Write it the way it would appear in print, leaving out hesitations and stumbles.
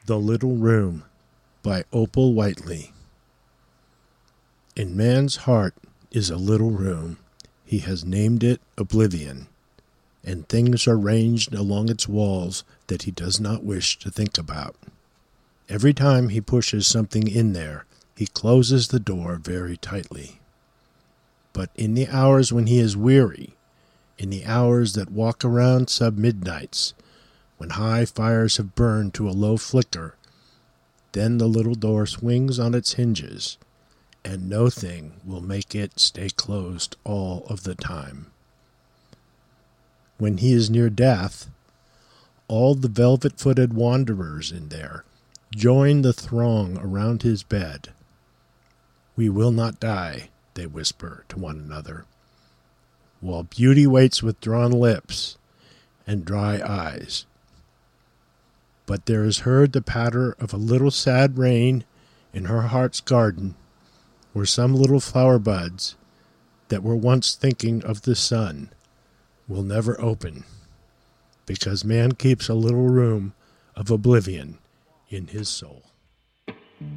The Little Room by Opal Whiteley. In man's heart is a little room. He has named it Oblivion, and things are ranged along its walls that he does not wish to think about. Every time he pushes something in there, he closes the door very tightly. But in the hours when he is weary, in the hours that walk around sub-midnights, when high fires have burned to a low flicker, then the little door swings on its hinges, and no thing will make it stay closed all of the time. When he is near death, all the velvet-footed wanderers in there join the throng around his bed. "We will not die," they whisper to one another, while beauty waits with drawn lips and dry eyes. But there is heard the patter of a little sad rain in her heart's garden, where some little flower buds that were once thinking of the sun will never open, because man keeps a little room of oblivion in his soul.